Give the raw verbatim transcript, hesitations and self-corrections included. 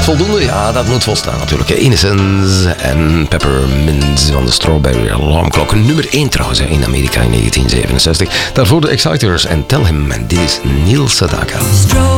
voldoende? Ja, dat moet volstaan natuurlijk. Innocence en Peppermint van de Strawberry Alarm Clock. Nummer één trouwens in Amerika in negentien zevenenzestig. Daarvoor de Exciters en Tell Him. En dit is Neil Sedaka.